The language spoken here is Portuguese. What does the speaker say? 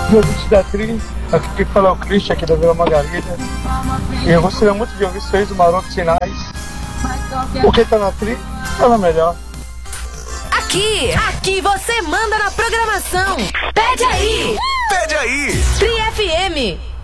de ouvintes da Tri. Aqui quem fala é o Christian, aqui da Vila Margarida. E eu gostaria muito de ouvir vocês, o Maroto Sinais. Porque tá na Tri, tá na melhor. Aqui você manda na programação. Pede aí! Pede aí! Tri FM.